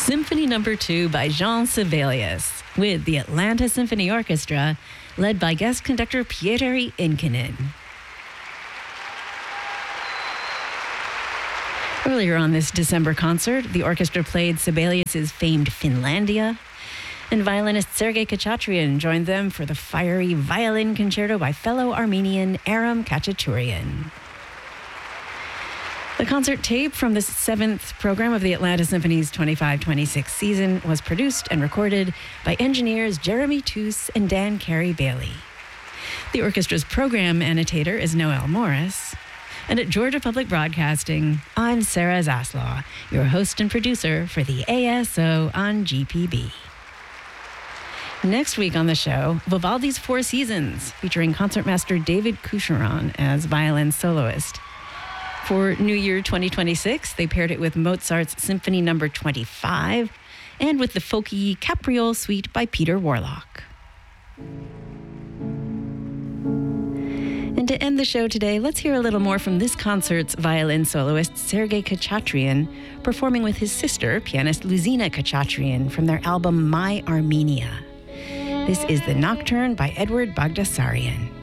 Symphony No. 2 by Jean Sibelius, with the Atlanta Symphony Orchestra, led by guest conductor Pietari Inkinen. Earlier on this December concert, the orchestra played Sibelius' famed Finlandia, and violinist Sergei Khachatryan joined them for the fiery violin concerto by fellow Armenian Aram Khachaturian. The concert tape from the 7th program of the Atlanta Symphony's 25-26 season was produced and recorded by engineers Jeremy Toos and Dan Carey-Bailey. The orchestra's program annotator is Noel Morris. And at Georgia Public Broadcasting, I'm Sarah Zaslaw, your host and producer for the ASO on GPB. Next week on the show, Vivaldi's Four Seasons, featuring concertmaster David Coucheron as violin soloist. For New Year 2026, they paired it with Mozart's Symphony No. 25 and with the folky Capriole Suite by Peter Warlock. And to end the show today, let's hear a little more from this concert's violin soloist, Sergei Khachatryan, performing with his sister, pianist Luzina Khachatryan, from their album My Armenia. This is The Nocturne by Edward Bagdasarian.